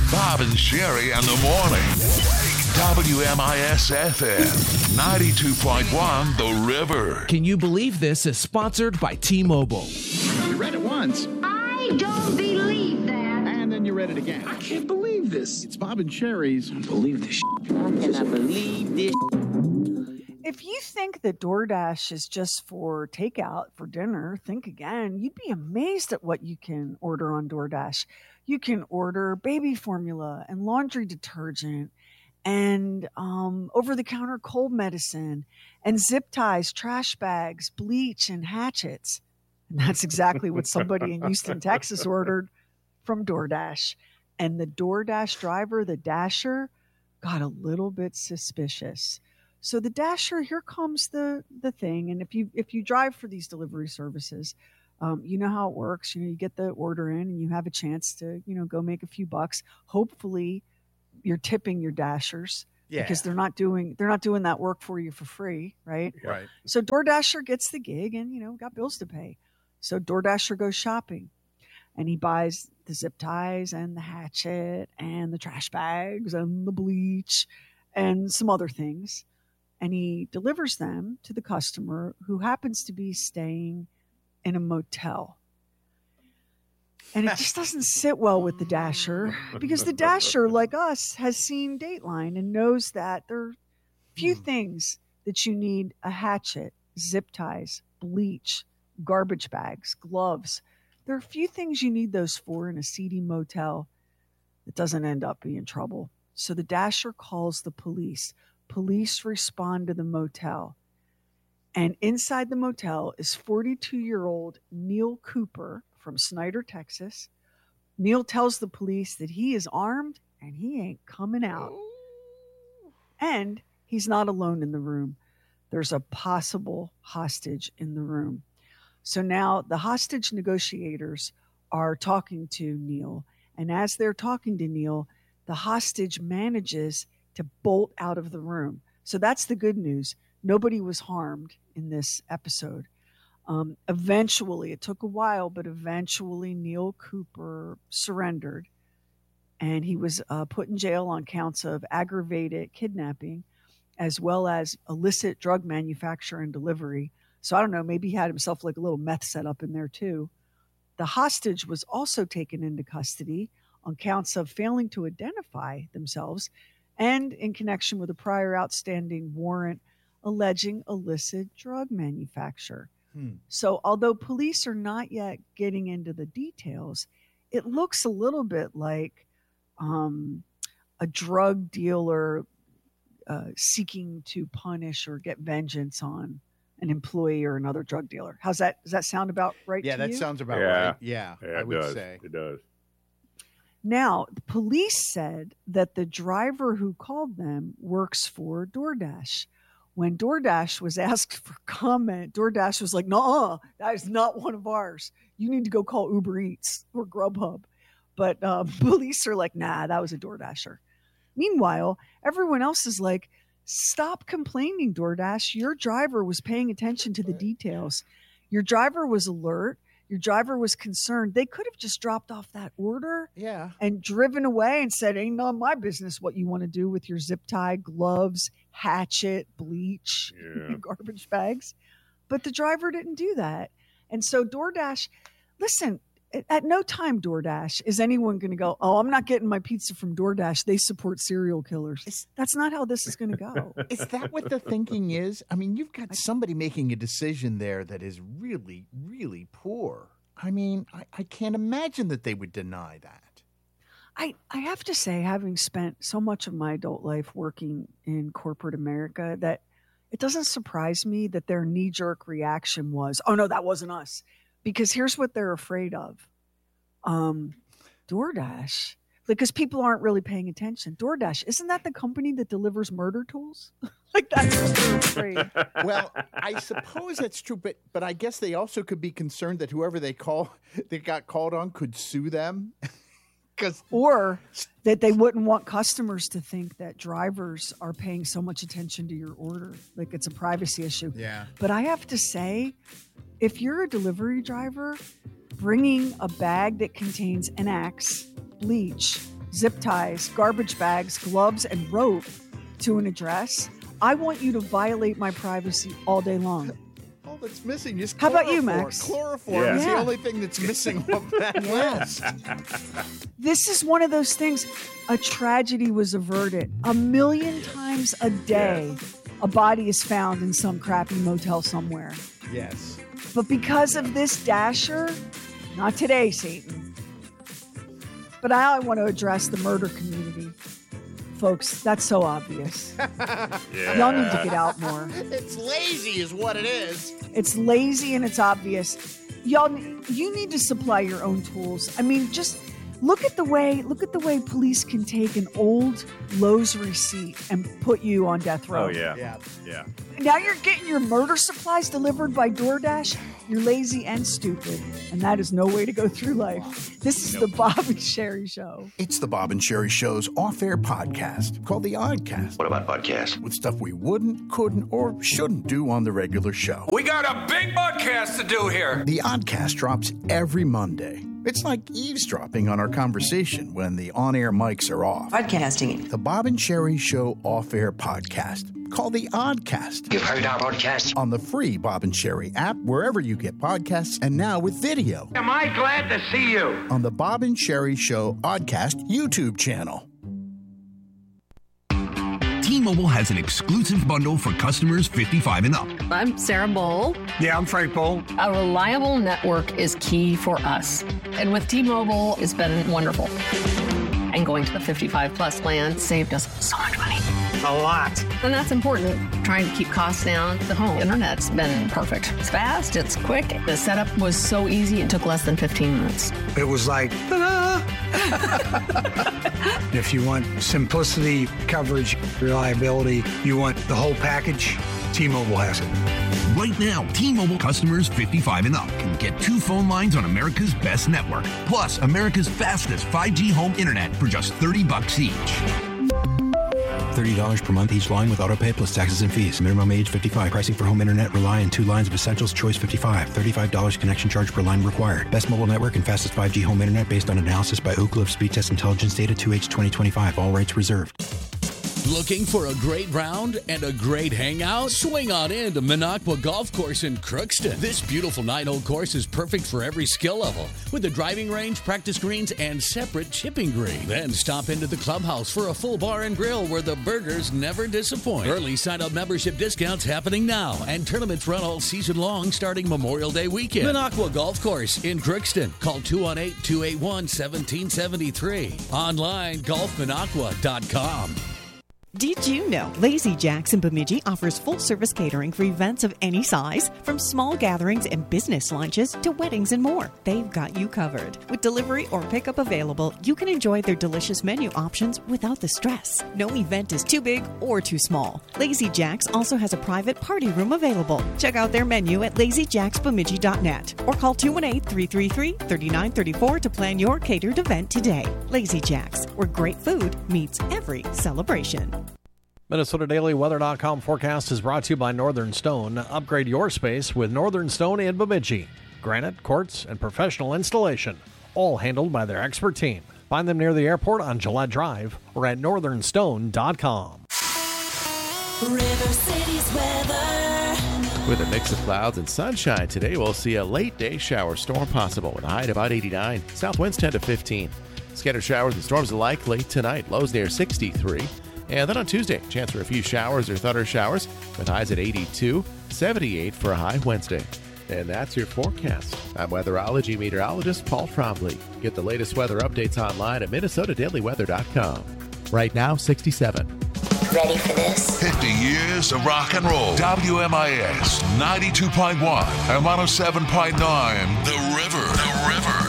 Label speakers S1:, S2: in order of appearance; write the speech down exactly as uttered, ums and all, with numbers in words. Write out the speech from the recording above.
S1: Bob and Sherry in the morning. W M I S F M ninety-two point one The River.
S2: Can you believe this is sponsored by T-Mobile?
S3: You read it once.
S4: I don't believe that.
S3: And then you read it again.
S5: I can't believe this.
S3: It's Bob and Sherry's.
S5: I believe this.
S6: I cannot believe this.
S7: If you think that DoorDash is just for takeout for dinner, think again. You'd be amazed at what you can order on DoorDash. You can order baby formula and laundry detergent and um, over-the-counter cold medicine and zip ties, trash bags, bleach, and hatchets. And that's exactly what somebody in Houston, Texas ordered from DoorDash. And the DoorDash driver, the Dasher, got a little bit suspicious. So the Dasher, here comes the the thing. And if you if you drive for these delivery services, um, you know how it works. You know, you get the order in and you have a chance to, you know, go make a few bucks. Hopefully you're tipping your Dashers
S8: yeah.
S7: because they're not doing they're not doing that work for you for free, right?
S8: Right.
S7: So DoorDasher gets the gig and, you know, got bills to pay. So DoorDasher goes shopping and he buys the zip ties and the hatchet and the trash bags and the bleach and some other things. And he delivers them to the customer who happens to be staying in a motel. And it just doesn't sit well with the Dasher because the Dasher, like us, has seen Dateline and knows that there are few things that you need: a hatchet, zip ties, bleach, garbage bags, gloves. There are a few things you need those for in a seedy motel that doesn't end up being trouble. So the Dasher calls the police. Police respond to the motel. And inside the motel is forty-two-year-old Neil Cooper from Snyder, Texas. Neil tells the police that he is armed and he ain't coming out. And he's not alone in the room. There's a possible hostage in the room. So now the hostage negotiators are talking to Neil. And as they're talking to Neil, the hostage manages to bolt out of the room. So that's the good news. Nobody was harmed in this episode. Um, eventually, it took a while, but eventually Neil Cooper surrendered. And he was uh, put in jail on counts of aggravated kidnapping, as well as illicit drug manufacture and delivery. So I don't know, maybe he had himself like a little meth set up in there too. The hostage was also taken into custody on counts of failing to identify themselves and in connection with a prior outstanding warrant alleging illicit drug manufacture. Hmm. So although police are not yet getting into the details, it looks a little bit like um, a drug dealer uh, seeking to punish or get vengeance on an employee or another drug dealer. How's that? Does that sound about right
S8: yeah,
S7: to
S8: that
S7: you?
S8: sounds about
S9: yeah.
S8: right. Yeah,
S9: yeah
S8: I
S9: it
S8: would
S9: does.
S8: say.
S9: It does.
S7: Now, the police said that the driver who called them works for DoorDash. When DoorDash was asked for comment, DoorDash was like, no, that is not one of ours. You need to go call Uber Eats or Grubhub. But uh, police are like, nah, that was a DoorDasher. Meanwhile, everyone else is like, stop complaining, DoorDash. Your driver was paying attention to the details. Your driver was alert. Your driver was concerned. They could have just dropped off that order
S8: yeah.
S7: and driven away and said, ain't none of my business what you want to do with your zip tie, gloves, hatchet, bleach,
S9: yeah.
S7: garbage bags. But the driver didn't do that. And so DoorDash, listen, at no time, DoorDash, is anyone going to go, oh, I'm not getting my pizza from DoorDash. They support serial killers. It's, That's not how this is going to go.
S8: Is that what the thinking is? I mean, you've got somebody making a decision there that is really, really poor. I mean, I, I can't imagine that they would deny that.
S7: I, I have to say, having spent so much of my adult life working in corporate America, that it doesn't surprise me that their knee-jerk reaction was, oh, no, that wasn't us. Because here's what they're afraid of. Um, DoorDash, because people aren't really paying attention. DoorDash, isn't that the company that delivers murder tools? Like that's what they're afraid.
S8: Well, I suppose that's true, but but I guess they also could be concerned that whoever they call that got called on could sue them. Cause
S7: or that they wouldn't want customers to think that drivers are paying so much attention to your order. Like it's a privacy issue.
S8: Yeah.
S7: But I have to say, if you're a delivery driver, bringing a bag that contains an axe, bleach, zip ties, garbage bags, gloves, and rope to an address, I want you to violate my privacy all day long.
S8: All that's missing is
S7: How about you,
S8: chloroform.
S7: Max?
S8: Chloroform
S5: Yeah.
S8: is the
S7: Yeah.
S8: only thing that's missing off that
S7: Yeah.
S8: list.
S7: This is one of those things. A tragedy was averted. A million times a day, a body is found in some crappy motel somewhere.
S8: Yes.
S7: But because of this dasher, not today, Satan. But I want to address the murder community. Folks, that's so obvious.
S5: Yeah.
S7: Y'all need to get out more.
S8: It's lazy is what it is.
S7: It's lazy and it's obvious. Y'all, you need to supply your own tools. I mean, just look at the way look at the way police can take an old Lowe's receipt and put you on death row.
S5: Oh, yeah.
S8: Yeah.
S5: Yeah.
S7: Now you're getting your murder supplies delivered by DoorDash. You're lazy and stupid, and that is no way to go through life. This is the Bob and Sherry Show.
S9: It's the Bob and Sherry Show's off-air podcast called The Oddcast.
S10: What about podcasts?
S9: With stuff we wouldn't, couldn't, or shouldn't do on the regular show.
S10: We got a big podcast to do here.
S9: The Oddcast drops every Monday. It's like eavesdropping on our conversation when the on-air mics are off.
S6: Podcasting.
S9: The Bob and Sherry Show off-air podcast called The Oddcast.
S10: You've heard our podcast?
S9: On the free Bob and Sherry app, wherever you get podcasts, and now with video.
S10: Am I glad to see you?
S9: On the Bob and Sherry Show Oddcast YouTube channel.
S11: T-Mobile has an exclusive bundle for customers fifty-five and up.
S12: I'm Sarah Bowl.
S13: Yeah, I'm Frank Bowl.
S12: A reliable network is key for us. And with T-Mobile, it's been wonderful. And going to the fifty-five plus plan saved us so much money.
S13: A lot.
S12: And that's important. Trying to keep costs down. The home internet's been perfect. It's fast, it's quick. The setup was so easy, it took less than fifteen minutes.
S13: It was like, ta-da! If you want simplicity, coverage, reliability, you want the whole package, T-Mobile has it.
S11: Right now, T-Mobile customers fifty-five and up can get two phone lines on America's best network, plus America's fastest five G home internet for just thirty bucks each.
S14: thirty dollars per month each line with autopay plus taxes and fees. Minimum age fifty-five. Pricing for home internet rely on two lines of Essentials Choice fifty-five. thirty-five dollars connection charge per line required. Best mobile network and fastest five G home internet based on analysis by Oak Cliff Speed Test Intelligence Data two H twenty twenty-five. All rights reserved.
S15: Looking for a great round and a great hangout? Swing on in to Minocqua Golf Course in Crookston. This beautiful nine-hole course is perfect for every skill level, with a driving range, practice greens, and separate chipping green. Then stop into the clubhouse for a full bar and grill where the burgers never disappoint. Early sign-up membership discounts happening now, and tournaments run all season long starting Memorial Day weekend. Minocqua Golf Course in Crookston. Call two one eight, two eight one, one seven seven three. Online, golf minocqua dot com.
S16: Did you know Lazy Jack's in Bemidji offers full-service catering for events of any size, from small gatherings and business lunches to weddings and more? They've got you covered. With delivery or pickup available, you can enjoy their delicious menu options without the stress. No event is too big or too small. Lazy Jack's also has a private party room available. Check out their menu at lazy jacks bemidji dot net or call two one eight, three three three, three nine three four to plan your catered event today. Lazy Jack's, where great food meets every celebration.
S17: Minnesota Daily Weather dot com forecast is brought to you by Northern Stone. Upgrade your space with Northern Stone in Bemidji. Granite, quartz, and professional installation, all handled by their expert team. Find them near the airport on Gillette Drive or at northern stone dot com.
S18: River City's weather.
S19: With a mix of clouds and sunshine today, we'll see a late day shower storm possible with a high at about eighty-nine. South winds ten to fifteen. Scattered showers and storms are likely tonight. Lows near sixty-three. And then on Tuesday, chance for a few showers or thunder showers with highs at eighty-two, seventy-eight for a high Wednesday. And that's your forecast. I'm weatherology meteorologist Paul Trombley. Get the latest weather updates online at minnesota daily weather dot com. Right now, sixty-seven.
S18: Ready for this?
S1: fifty years of rock and roll. W M I S ninety-two point one and one oh seven point nine. The River. The River.